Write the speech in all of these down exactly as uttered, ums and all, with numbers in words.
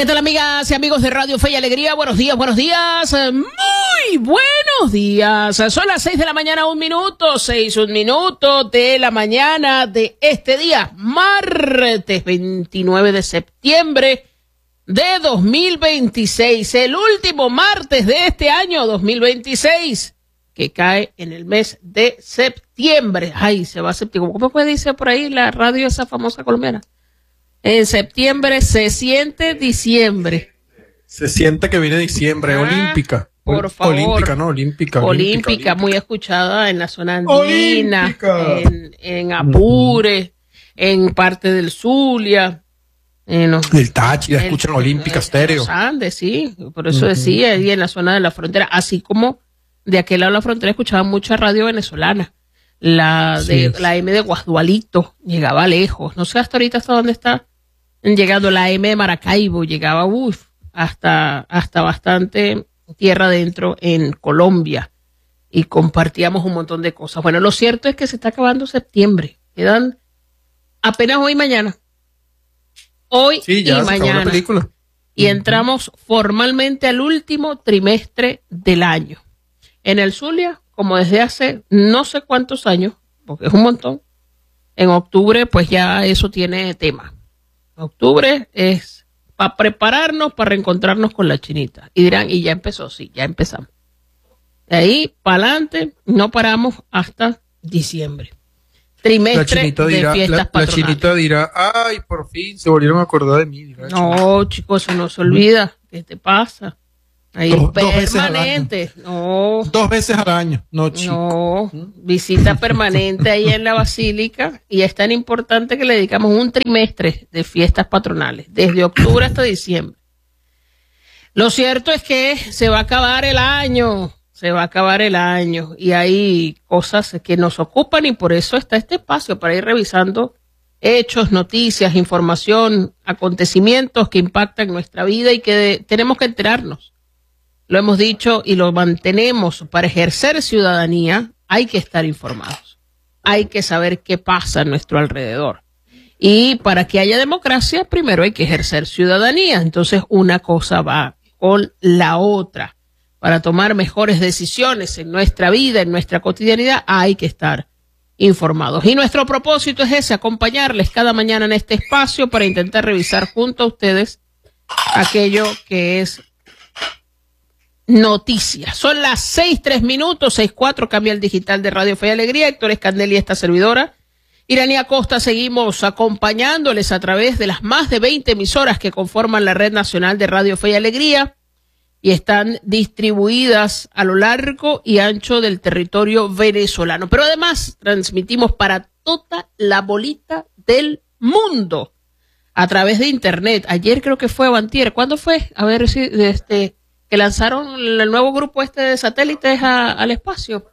¿Qué tal, amigas y amigos de Radio Fe y Alegría? Buenos días, buenos días, muy buenos días. Son las seis de la mañana, un minuto, seis, un minuto de la mañana de este día, martes veintinueve de septiembre de dos mil veintiséis, el último martes de este año dos mil veintiséis, que cae en el mes de septiembre. Ay, se va a septiembre. ¿Cómo puede decir por ahí la radio esa famosa colombiana? En septiembre se siente diciembre. Se siente que viene diciembre, ah, olímpica. Por favor. Olímpica, ¿no? Olímpica. Olímpica, olímpica, olímpica. Muy escuchada en la zona andina, en, en Apure, uh-huh. en parte del Zulia. En los, el Táchira, el, escuchan Olímpica Estéreo. Los Andes, sí, por eso uh-huh. decía, y en la zona de la frontera, así como de aquel lado de la frontera escuchaban mucha radio venezolana. La de sí. la M de Guasdualito llegaba lejos, no sé hasta ahorita hasta dónde está llegando la M de Maracaibo, llegaba uf, hasta, hasta bastante tierra adentro en Colombia y compartíamos un montón de cosas. Bueno, lo cierto es que se está acabando septiembre, quedan apenas hoy y mañana, hoy sí, ya y se mañana, la película. Y entramos formalmente al último trimestre del año. En el Zulia, como desde hace no sé cuántos años, porque es un montón, en octubre pues ya eso tiene tema. Octubre es para prepararnos para reencontrarnos con la chinita. Y dirán, y ya empezó, sí, ya empezamos. De ahí para adelante no paramos hasta diciembre. Trimestre de dirá, fiestas la, patronales. La chinita dirá, ay, por fin se volvieron a acordar de mí. Dirá, no, chicos, se nos olvida. ¿Qué te pasa? Ahí dos, permanente. Dos no. Dos veces al año. No, chico. No, visita permanente ahí en la basílica, y es tan importante que le dedicamos un trimestre de fiestas patronales, desde octubre hasta diciembre. Lo cierto es que se va a acabar el año, se va a acabar el año, y hay cosas que nos ocupan, y por eso está este espacio, para ir revisando hechos, noticias, información, acontecimientos que impactan nuestra vida y que de, tenemos que enterarnos. Lo hemos dicho y lo mantenemos. Para ejercer ciudadanía hay que estar informados. Hay que saber qué pasa a nuestro alrededor. Y para que haya democracia, primero hay que ejercer ciudadanía. Entonces, una cosa va con la otra. Para tomar mejores decisiones en nuestra vida, en nuestra cotidianidad, hay que estar informados. Y nuestro propósito es ese, acompañarles cada mañana en este espacio para intentar revisar junto a ustedes aquello que es noticias. Son las seis, tres minutos, seis, cuatro, cambia el digital de Radio Fe y Alegría. Héctor Escandel y esta servidora, Iranía Costa, seguimos acompañándoles a través de las más de veinte emisoras que conforman la Red Nacional de Radio Fe y Alegría y están distribuidas a lo largo y ancho del territorio venezolano. Pero además transmitimos para toda la bolita del mundo a través de internet. Ayer creo que fue, o antier, ¿cuándo fue? A ver si este... que lanzaron el nuevo grupo este de satélites a, al espacio.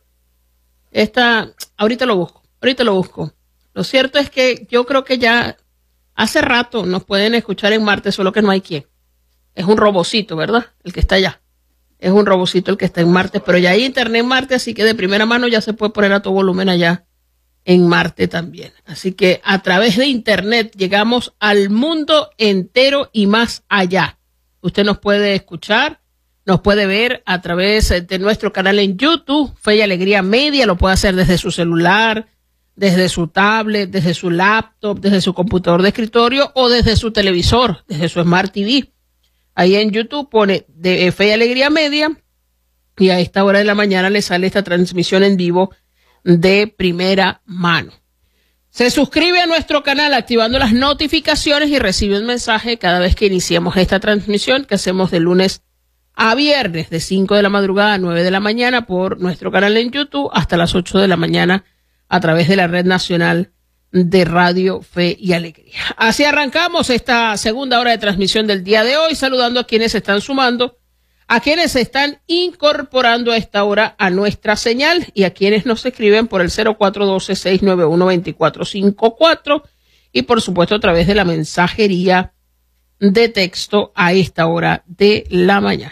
Esta, ahorita lo busco, ahorita lo busco. Lo cierto es que yo creo que ya hace rato nos pueden escuchar en Marte, solo que no hay quien. Es un robocito, ¿verdad? El que está allá. Es un robocito el que está en Marte, pero ya hay internet en Marte, así que de primera mano ya se puede poner a todo volumen allá en Marte también. Así que a través de internet llegamos al mundo entero y más allá. Usted nos puede escuchar, nos puede ver a través de nuestro canal en YouTube, Fe y Alegría Media. Lo puede hacer desde su celular, desde su tablet, desde su laptop, desde su computador de escritorio o desde su televisor, desde su Smart T V. Ahí en YouTube pone de Fe y Alegría Media y a esta hora de la mañana le sale esta transmisión en vivo de primera mano. Se suscribe a nuestro canal activando las notificaciones y recibe un mensaje cada vez que iniciemos esta transmisión que hacemos de lunes a viernes de cinco de la madrugada a nueve de la mañana por nuestro canal en YouTube hasta las ocho de la mañana a través de la Red Nacional de Radio Fe y Alegría. Así arrancamos esta segunda hora de transmisión del día de hoy, saludando a quienes se están sumando, a quienes se están incorporando a esta hora a nuestra señal y a quienes nos escriben por el cero cuatro uno dos, seis nueve uno, dos cuatro cinco cuatro y por supuesto a través de la mensajería de texto a esta hora de la mañana.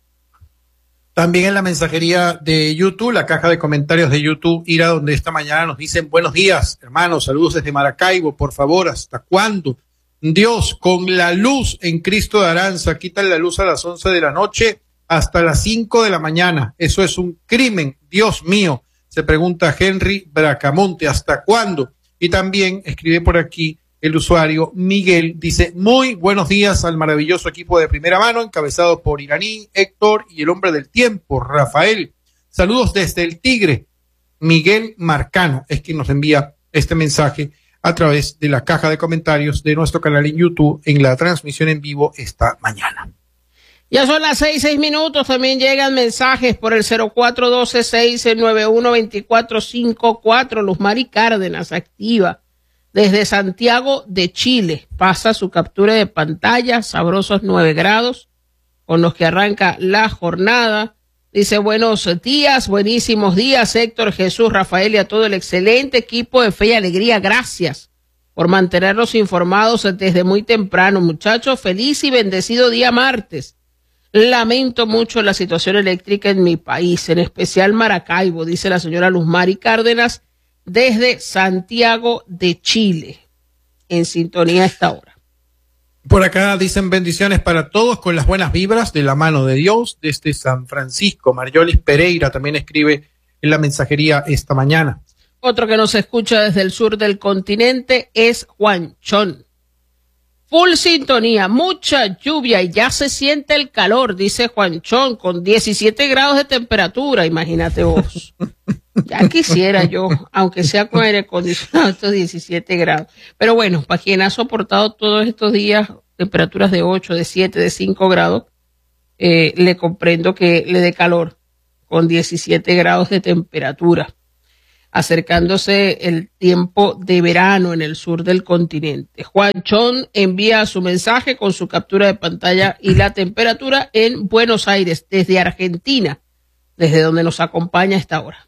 También en la mensajería de YouTube, la caja de comentarios de YouTube, Ira, donde esta mañana nos dicen buenos días, hermanos, saludos desde Maracaibo, por favor, ¿hasta cuándo Dios, con la luz en Cristo de Aranza, quitan la luz a las once de la noche hasta las cinco de la mañana. Eso es un crimen, Dios mío, se pregunta Henry Bracamonte, ¿hasta cuándo? Y también escribe por aquí el usuario Miguel, dice, muy buenos días al maravilloso equipo de Primera Mano, encabezado por Iraní, Héctor y el hombre del tiempo, Rafael. Saludos desde el Tigre. Miguel Marcano es quien nos envía este mensaje a través de la caja de comentarios de nuestro canal en YouTube en la transmisión en vivo esta mañana. Ya son las seis, seis minutos. También llegan mensajes por el cero cuatro uno dos, seis nueve uno, dos cuatro cinco cuatro. Luz Mari Cárdenas activa desde Santiago de Chile. Pasa su captura de pantalla, sabrosos nueve grados, con los que arranca la jornada. Dice, buenos días, buenísimos días, Héctor, Jesús, Rafael y a todo el excelente equipo de Fe y Alegría. Gracias por mantenernos informados desde muy temprano, muchachos. Feliz y bendecido día martes. Lamento mucho la situación eléctrica en mi país, en especial Maracaibo, dice la señora Luz Mari Cárdenas, desde Santiago de Chile, en sintonía a esta hora. Por acá dicen bendiciones para todos con las buenas vibras de la mano de Dios desde San Francisco. Mariolis Pereira también escribe en la mensajería esta mañana. Otro que nos escucha desde el sur del continente es Juan Chón. Full sintonía, mucha lluvia y ya se siente el calor, dice Juan Chón, con diecisiete grados de temperatura, imagínate vos. Ya quisiera yo, aunque sea con aire acondicionado, estos diecisiete grados. Pero bueno, para quien ha soportado todos estos días temperaturas de ocho, de siete, de cinco grados, eh, le comprendo que le dé calor con diecisiete grados de temperatura, acercándose el tiempo de verano en el sur del continente. Juan Chón envía su mensaje con su captura de pantalla y la temperatura en Buenos Aires, desde Argentina, desde donde nos acompaña a esta hora.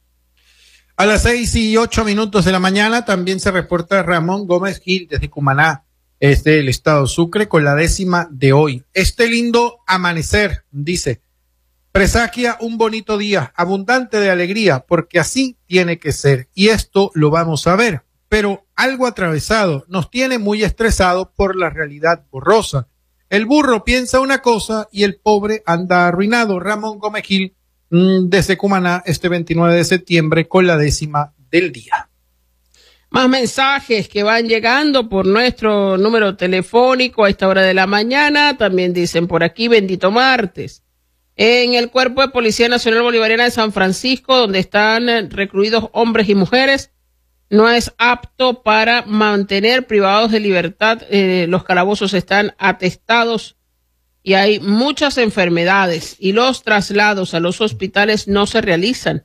A las seis y ocho minutos de la mañana también se reporta Ramón Gómez Gil desde Cumaná, es del estado Sucre, con la décima de hoy. Este lindo amanecer, dice, presagia un bonito día, abundante de alegría, porque así tiene que ser. Y esto lo vamos a ver, pero algo atravesado, nos tiene muy estresados por la realidad borrosa. El burro piensa una cosa y el pobre anda arruinado. Ramón Gómez Gil, desde Cumaná, este veintinueve de septiembre, con la décima del día. Más mensajes que van llegando por nuestro número telefónico a esta hora de la mañana. También dicen por aquí, bendito martes. En el Cuerpo de Policía Nacional Bolivariana de San Francisco, donde están recluidos hombres y mujeres, no es apto para mantener privados de libertad. Eh, los calabozos están atestados y hay muchas enfermedades y los traslados a los hospitales no se realizan.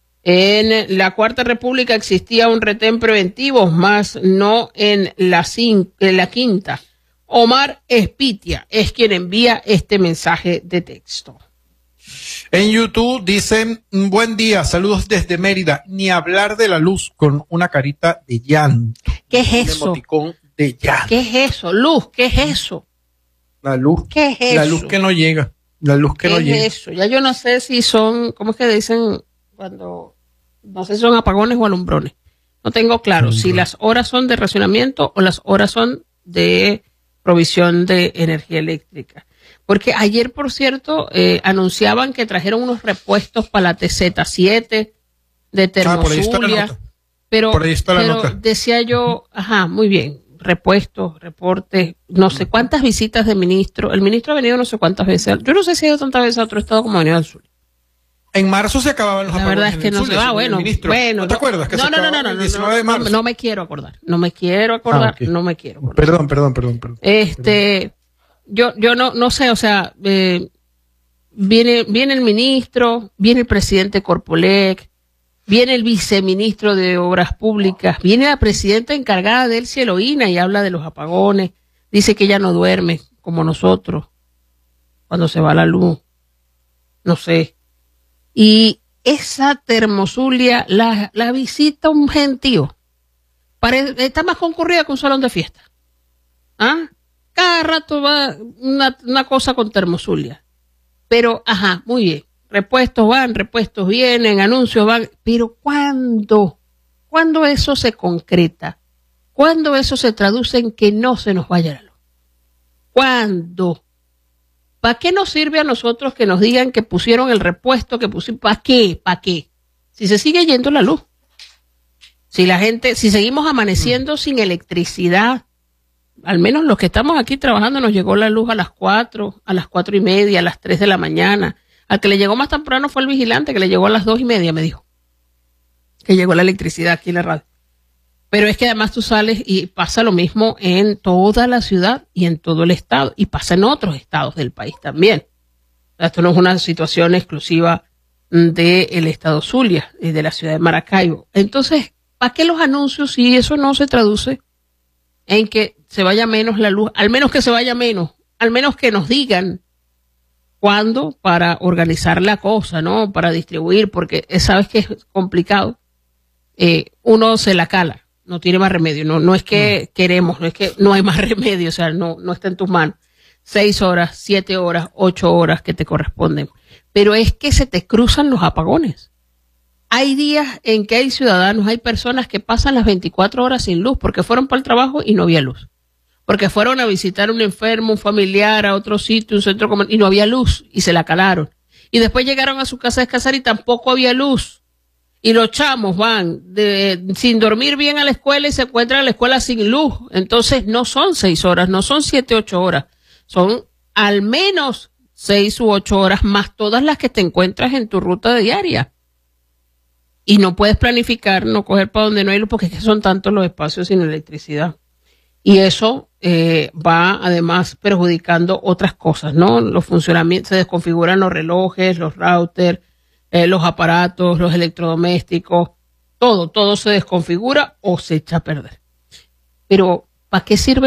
En la Cuarta República existía un retén preventivo, más no en la, cin- en la Quinta. Omar Espitia es quien envía este mensaje de texto. En YouTube dicen, buen día, saludos desde Mérida, ni hablar de la luz, con una carita de llanto. ¿Qué es un eso? emoticón de llanto. ¿Qué es eso? Luz, ¿qué es eso? La luz. ¿Qué es eso? La luz que no llega. La luz que ¿Qué no es llega. eso? Ya yo no sé si son, ¿cómo es que dicen cuando, no sé si son apagones o alumbrones? No tengo claro si las horas son de racionamiento o las horas son de provisión de energía eléctrica. Porque ayer, por cierto, eh, anunciaban que trajeron unos repuestos para la T Z siete de Termozulia. Ah, pero por ahí está la pero nota. decía yo, ajá, muy bien, repuestos, reportes, no sé cuántas visitas de ministro. El ministro ha venido no sé cuántas veces. Yo no sé si ha ido tantas veces a otro estado como ha venido al sur. En marzo se acababan los La apagones. verdad es que en el no sur, se va, según el bueno, ministro. bueno. ¿No te acuerdas? Que no, se no, no, no, acababa no, el no, diecinueve de no, marzo. no, no me quiero acordar, no me quiero acordar, Ah, okay. no me quiero acordar. Perdón, perdón, perdón, perdón. Este, yo, yo no, no sé, o sea, eh, viene, viene el ministro, viene el presidente Corpolec, viene el viceministro de Obras Públicas, viene la presidenta encargada del Cieloína y habla de los apagones, dice que ella no duerme como nosotros cuando se va la luz, no sé. Y esa Termozulia la, la visita un gentío. Pare, está más concurrida que un salón de fiesta. ¿Ah? Cada rato va una, una cosa con Termozulia. Pero, ajá, muy bien. Repuestos van, repuestos vienen, anuncios van. Pero ¿cuándo? ¿Cuándo eso se concreta? ¿Cuándo eso se traduce en que no se nos vaya la luz? ¿Cuándo? ¿Para qué nos sirve a nosotros que nos digan que pusieron el repuesto, que pusieron, ¿para qué? ¿Para qué? Si se sigue yendo la luz. Si la gente, si seguimos amaneciendo mm. sin electricidad, al menos los que estamos aquí trabajando nos llegó la luz a las cuatro, a las cuatro y media, a las tres de la mañana. Al que le llegó más temprano fue el vigilante, que le llegó a las dos y media, me dijo. Que llegó la electricidad aquí en la radio. Pero es que además tú sales y pasa lo mismo en toda la ciudad y en todo el estado. Y pasa en otros estados del país también. Esto no es una situación exclusiva del estado Zulia y de la ciudad de Maracaibo. Entonces, ¿para qué los anuncios si eso no se traduce en que se vaya menos la luz? Al menos que se vaya menos, al menos que nos digan cuándo para organizar la cosa, ¿no? Para distribuir, porque sabes que es complicado. Eh, uno se la cala, no tiene más remedio. No, no es que mm. queremos, no es que no hay más remedio, o sea, no, no está en tus manos. Seis horas, siete horas, ocho horas que te corresponden. Pero es que se te cruzan los apagones. Hay días en que hay ciudadanos, hay personas que pasan las veinticuatro horas sin luz porque fueron para el trabajo y no había luz. Porque fueron a visitar a un enfermo, un familiar, a otro sitio, un centro comercial, y no había luz y se la calaron. Y después llegaron a su casa a descansar y tampoco había luz. Y los chamos van de, sin dormir bien a la escuela y se encuentran en la escuela sin luz. Entonces no son seis horas, no son siete, ocho horas. Son al menos seis u ocho horas más todas las que te encuentras en tu ruta diaria. Y no puedes planificar, no coger para donde no hay luz, porque es que son tantos los espacios sin electricidad. Y eso eh, va además perjudicando otras cosas, ¿no? Los funcionamientos, se desconfiguran los relojes, los routers, eh, los aparatos, los electrodomésticos, todo, todo se desconfigura o se echa a perder. Pero, ¿para qué sirve